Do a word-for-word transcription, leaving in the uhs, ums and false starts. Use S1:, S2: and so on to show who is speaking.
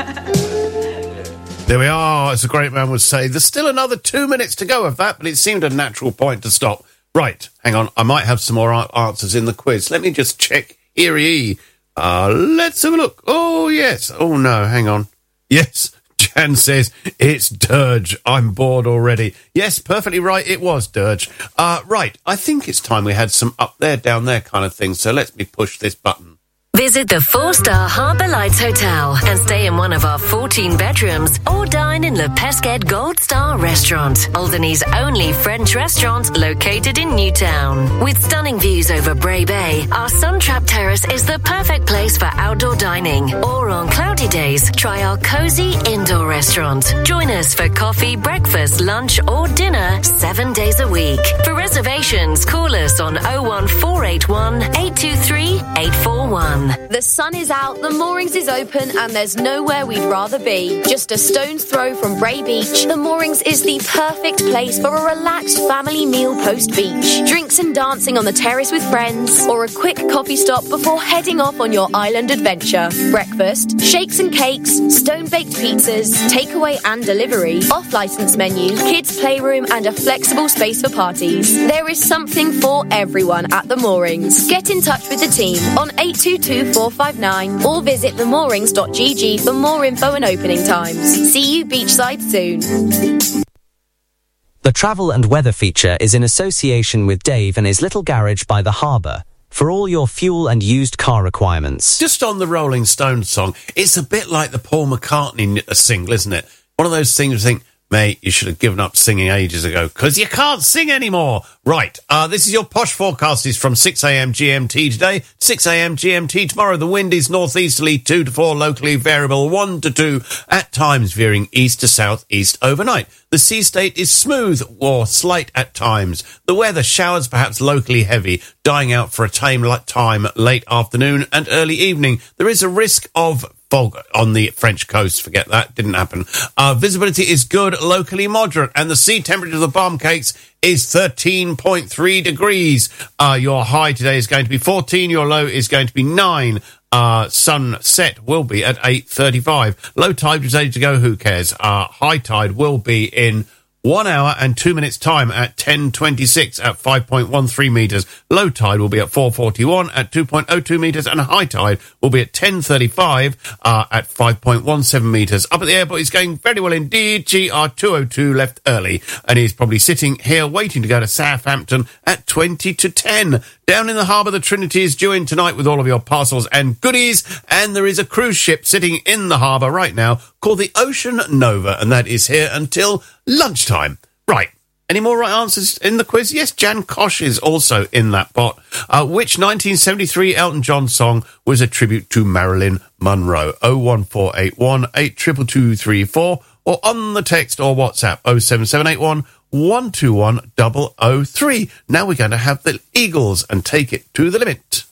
S1: There we are, as a great man would say. There's still another two minutes to go of that, but it seemed a natural point to stop. Right, hang on. I might have some more answers in the quiz. Let me just check. Here, uh, let's have a look. Oh, yes. Oh, no, hang on. Yes, Jan says, it's Dirge. I'm bored already. Yes, perfectly right. It was Dirge. Uh, right, I think it's time we had some up there, down there kind of thing. So let me push this button.
S2: Visit the four-star Harbour Lights Hotel and stay in one of our fourteen bedrooms or dine in Le Pesquet Gold Star Restaurant, Alderney's only French restaurant located in Newtown. With stunning views over Bray Bay, our sun-trapped terrace is the perfect place for outdoor dining. Or on cloudy days, try our cosy indoor restaurant. Join us for coffee, breakfast, lunch or dinner seven days a week. For reservations, call us on oh one four eight one, eight two three, eight four one.
S3: The sun is out, the moorings is open, and there's nowhere we'd rather be. Just a stone's throw from Bray Beach, the moorings is the perfect place for a relaxed family meal post-beach. Drinks and dancing on the terrace with friends, or a quick coffee stop before heading off on your island adventure. Breakfast, shakes and cakes, stone-baked pizzas, takeaway and delivery, off-licence menu, kids' playroom, and a flexible space for parties. There is something for everyone at the moorings. Get in touch with the team on eight two two four five nine or visit the moorings dot g g for more info and opening times. See you beachside soon.
S4: The travel and weather feature is in association with Dave and his little garage by the harbour for all your fuel and used car requirements.
S1: Just on the Rolling Stones song, it's a bit like the Paul McCartney single, isn't it? One of those things you think, mate, you should have given up singing ages ago, because you can't sing anymore. Right, uh, this is your posh forecast is from six a.m. G M T today, six a.m. G M T tomorrow. The wind is northeasterly, two to four, locally variable, one to two, at times veering east to southeast overnight. The sea state is smooth or slight at times. The weather, showers perhaps locally heavy, dying out for a time, time late afternoon and early evening. There is a risk of fog on the French coast. Forget that. Didn't happen. Uh, visibility is good, locally moderate, and the sea temperature of the Palm Cakes is thirteen point three degrees. Uh, your high today is going to be fourteen. Your low is going to be nine. Uh, sunset will be at eight thirty-five. Low tide is ready to go. Who cares? Uh, high tide will be in One hour and two minutes time at ten twenty-six at five point one three metres. Low tide will be at four forty-one at two point oh two metres, and high tide will be at ten thirty-five uh, at five point one seven metres. Up at the airport, he's going very well indeed. G R two oh two left early, and he's probably sitting here waiting to go to Southampton at twenty to ten. Down in the harbour, the Trinity is due in tonight with all of your parcels and goodies, and there is a cruise ship sitting in the harbour right now called the Ocean Nova, and that is here until lunchtime. Right. Any more right answers in the quiz? Yes, Jan Kosh is also in that pot. Uh, which nineteen seventy-three Elton John song was a tribute to Marilyn Monroe? oh one four eight one eight two two two three four or on the text or WhatsApp oh seven seven eight one one two one oh oh three. Now we're going to have the Eagles and Take It to the Limit.